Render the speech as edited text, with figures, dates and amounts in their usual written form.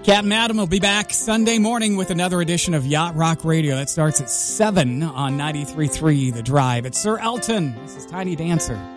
Captain Adam will be back Sunday morning with another edition of Yacht Rock Radio. That starts at 7 on 93.3 The Drive. It's Sir Elton. This is Tiny Dancer.